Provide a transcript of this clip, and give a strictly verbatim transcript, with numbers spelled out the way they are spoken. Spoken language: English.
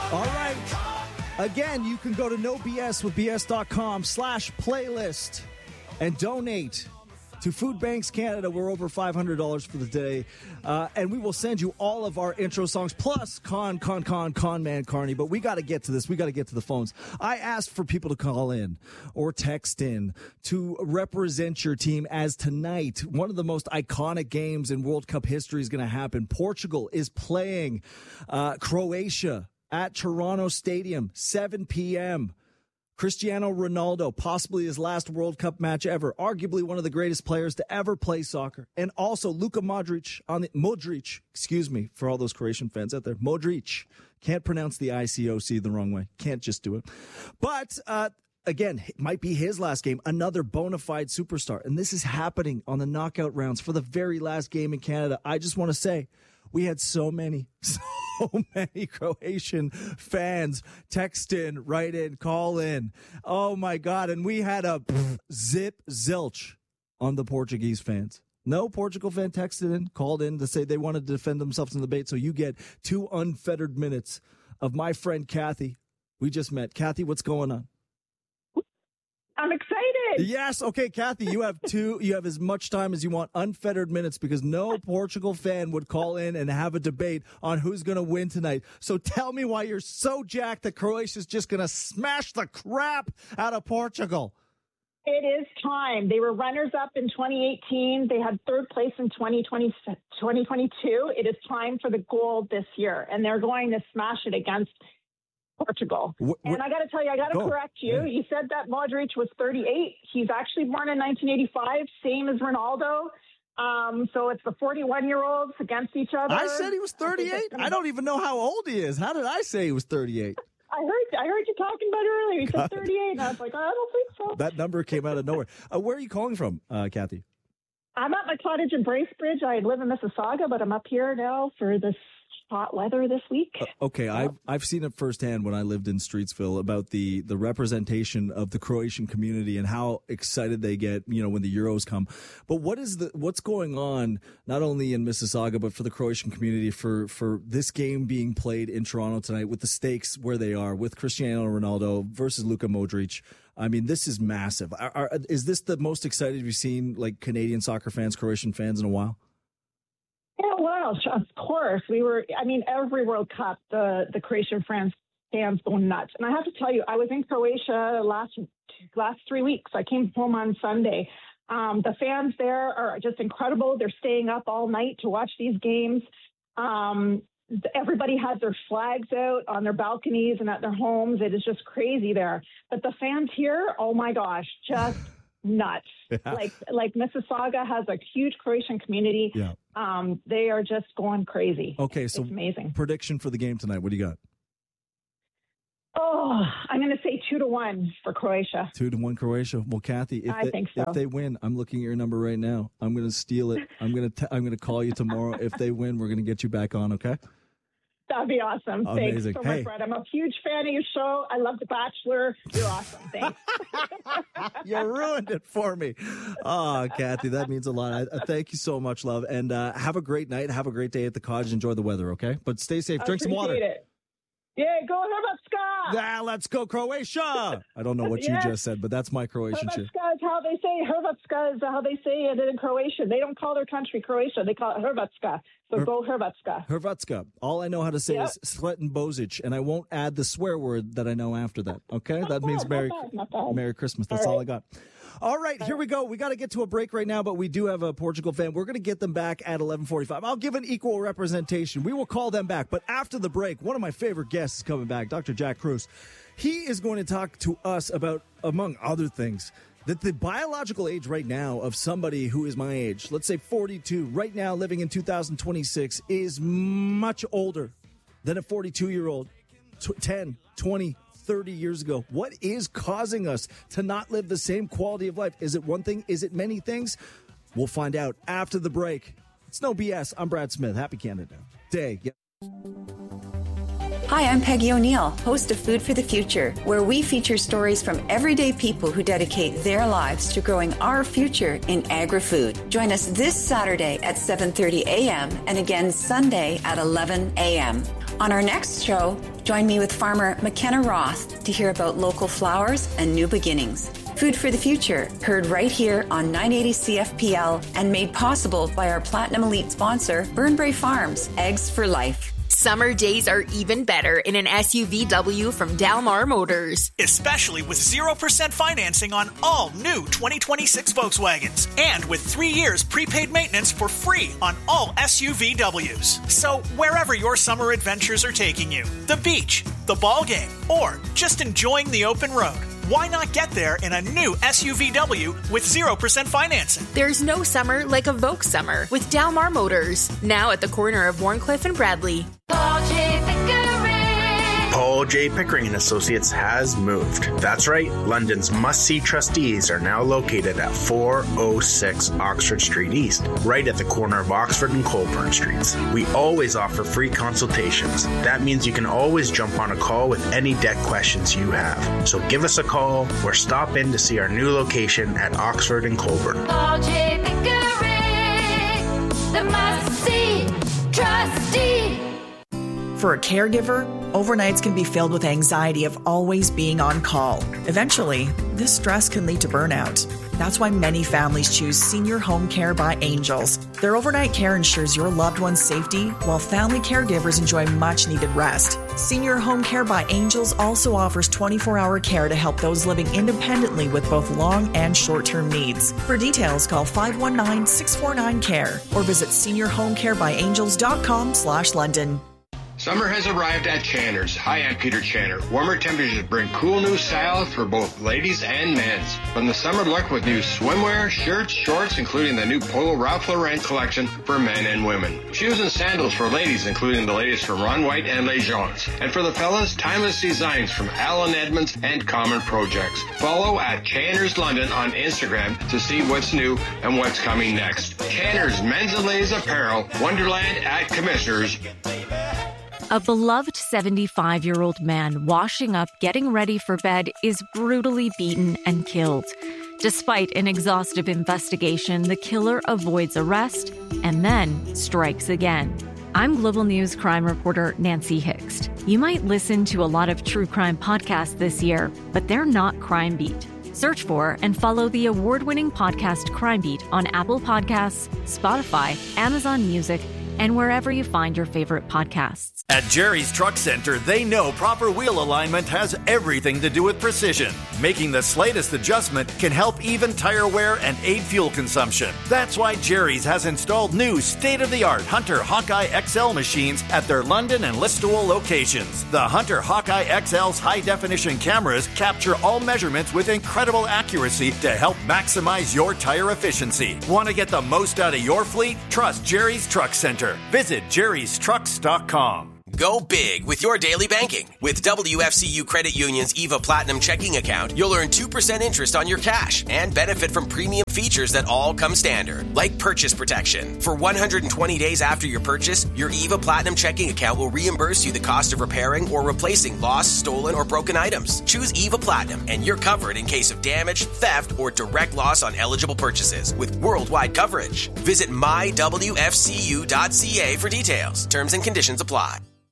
All right. Again, you can go to no b s with b s dot com slash playlist and donate to Food Banks Canada. We're over five hundred dollars for the day. Uh, and we will send you all of our intro songs, plus Con, Con, Con, Con Man Carney. But we got to get to this. We got to get to the phones. I asked for people to call in or text in to represent your team, as tonight, one of the most iconic games in World Cup history is going to happen. Portugal is playing uh, Croatia at Toronto Stadium, seven p.m. Cristiano Ronaldo, possibly his last World Cup match ever, arguably one of the greatest players to ever play soccer. And also Luka Modric on the Modric, excuse me, for all those Croatian fans out there. Modric. Can't pronounce the I C O C the wrong way. Can't just do it. But, uh, again, it might be his last game, another bona fide superstar. And this is happening on the knockout rounds for the very last game in Canada. I just want to say, we had so many, so many Croatian fans text in, write in, call in. Oh, my God. And we had a zip zilch on the Portuguese fans. No Portugal fan texted in, called in to say they wanted to defend themselves in the debate. So you get two unfettered minutes of my friend Kathy. We just met. Kathy, what's going on? I'm excited. Yes. Okay, Kathy, you have two, you have as much time as you want, unfettered minutes, because no Portugal fan would call in and have a debate on who's going to win tonight. So tell me why you're so jacked that Croatia's just going to smash the crap out of Portugal. It is time. They were runners up in twenty eighteen. They had third place in twenty twenty, twenty twenty-two. It is time for the gold this year, and they're going to smash it against Portugal. What, what, and I got to tell you, I got to correct you. Yeah. You said that Modric was thirty-eight. He's actually born in nineteen eighty-five, same as Ronaldo. Um, so it's the forty-one-year-olds against each other. I said he was thirty-eight? I don't even know how old he is. How did I say he was thirty-eight? I heard I heard you talking about it earlier. You said thirty-eight, and I was like, oh, I don't think so. That number came out of nowhere. Uh, where are you calling from, uh, Kathy? I'm at my cottage in Bracebridge. I live in Mississauga, but I'm up here now for this hot weather this week. Uh, okay, yep. I've I've seen it firsthand when I lived in Streetsville about the the representation of the Croatian community and how excited they get, you know, when the Euros come. But what is the what's going on not only in Mississauga but for the Croatian community for for this game being played in Toronto tonight, with the stakes where they are, with Cristiano Ronaldo versus Luka Modric? I mean, this is massive. Are, are, is this the most excited you've seen, like, Canadian soccer fans, Croatian fans in a while? Yeah, well, of course. We were, I mean, every World Cup, the, the Croatian fans, fans go nuts. And I have to tell you, I was in Croatia last last three weeks. I came home on Sunday. Um, the fans there are just incredible. They're staying up all night to watch these games. Um, everybody has their flags out on their balconies and at their homes. It is just crazy there. But the fans here, oh my gosh, just nuts. Yeah. Like like Mississauga has a huge Croatian community. Yeah. Um, they are just going crazy. Okay, so it's amazing. Prediction for the game tonight. What do you got? Oh, I'm going to say two to one for Croatia. Two to one Croatia. Well, Kathy, if I they, think so. if they win, I'm looking at your number right now. I'm going to steal it. I'm going to I'm going to call you tomorrow. If they win, we're going to get you back on. Okay. That'd be awesome. Amazing. Thanks so hey. much, Brett. I'm a huge fan of your show. I love The Bachelor. You're awesome. Thanks. You ruined it for me. Oh, Kathy, that means a lot. I, I thank you so much, love. And uh, have a great night. Have a great day at the cottage. Enjoy the weather, okay? But stay safe. Drink some water. It. Yeah, go Hrvatska. Yeah, let's go Croatia. I don't know what yes. you just said, but that's my Croatian shit. Hrvatska is how they say Hrvatska is how they say it in Croatia. They don't call their country Croatia. They call it Hrvatska. So Her- go Hrvatska. Hrvatska. All I know how to say yep. is Sretan Bozic, and I won't add the swear word that I know after that. Okay? Not that bad, means Merry, not bad, not bad. Merry Christmas. That's all, right. all I got. All right, here we go. We got to get to a break right now, but we do have a Portugal fan. We're going to get them back at eleven forty-five. I'll give an equal representation. We will call them back. But after the break, one of my favorite guests is coming back, Doctor Jack Kruse. He is going to talk to us about, among other things, that the biological age right now of somebody who is my age, let's say forty-two, right now living in two thousand twenty-six, is much older than a forty-two-year-old t- ten, twenty, thirty years ago. What is causing us to not live the same quality of life? Is it one thing? Is it many things? We'll find out after the break. It's No B S. I'm Brad Smith. Happy Canada Day. Yep. Hi, I'm Peggy O'Neill, host of Food for the Future, where we feature stories from everyday people who dedicate their lives to growing our future in agri-food. Join us this Saturday at seven thirty a.m. and again Sunday at eleven a.m. On our next show, join me with farmer McKenna Roth to hear about local flowers and new beginnings. Food for the Future, heard right here on nine eighty C F P L and made possible by our Platinum Elite sponsor, Burnbrae Farms, Eggs for Life. Summer days are even better in an S U V W from Dalmar Motors. Especially with zero percent financing on all new twenty twenty-six Volkswagens. And with three years prepaid maintenance for free on all S U V Ws. So wherever your summer adventures are taking you, the beach, the ball game, or just enjoying the open road, why not get there in a new S U V W with zero percent financing? There's no summer like a Volks summer with Dalmar Motors. Now at the corner of Warncliffe and Bradley. Paul J. Pickering. Paul J. Pickering and Associates has moved. That's right. London's must-see trustees are now located at four oh six Oxford Street East, right at the corner of Oxford and Colburn Streets. We always offer free consultations. That means you can always jump on a call with any debt questions you have. So give us a call or stop in to see our new location at Oxford and Colburn. Paul J. Pickering, the must-see trustee. For a caregiver, overnights can be filled with anxiety of always being on call. Eventually, this stress can lead to burnout. That's why many families choose Senior Home Care by Angels. Their overnight care ensures your loved one's safety, while family caregivers enjoy much-needed rest. Senior Home Care by Angels also offers twenty-four hour care to help those living independently with both long and short-term needs. For details, call five one nine, six four nine, C A R E or visit senior home care by angels dot com slash London. Summer has arrived at Channer's. Hi, I'm Peter Channer. Warmer temperatures bring cool new styles for both ladies and men's. From the summer look with new swimwear, shirts, shorts, including the new Polo Ralph Lauren collection for men and women. Shoes and sandals for ladies, including the latest from Ron White and Les Gens. And for the fellas, timeless designs from Alan Edmonds and Common Projects. Follow at Channer's London on Instagram to see what's new and what's coming next. Channer's Men's and Ladies Apparel, Wonderland at Commissioners. A beloved seventy-five-year-old man washing up, getting ready for bed, is brutally beaten and killed. Despite an exhaustive investigation, the killer avoids arrest and then strikes again. I'm Global News crime reporter Nancy Hixt. You might listen to a lot of true crime podcasts this year, but they're not Crime Beat. Search for and follow the award-winning podcast Crime Beat on Apple Podcasts, Spotify, Amazon Music, and wherever you find your favorite podcasts. At Jerry's Truck Center, they know proper wheel alignment has everything to do with precision. Making the slightest adjustment can help even tire wear and aid fuel consumption. That's why Jerry's has installed new state-of-the-art Hunter Hawkeye X L machines at their London and Listowel locations. The Hunter Hawkeye X L's high-definition cameras capture all measurements with incredible accuracy to help maximize your tire efficiency. Want to get the most out of your fleet? Trust Jerry's Truck Center. Visit jerrys trucks dot com. Go big with your daily banking. With W F C U Credit Union's EVA Platinum checking account, you'll earn two percent interest on your cash and benefit from premium features that all come standard, like purchase protection. For one hundred twenty days after your purchase, your EVA Platinum checking account will reimburse you the cost of repairing or replacing lost, stolen, or broken items. Choose EVA Platinum and you're covered in case of damage, theft, or direct loss on eligible purchases with worldwide coverage. Visit my w f c u dot c a for details. Terms and conditions apply.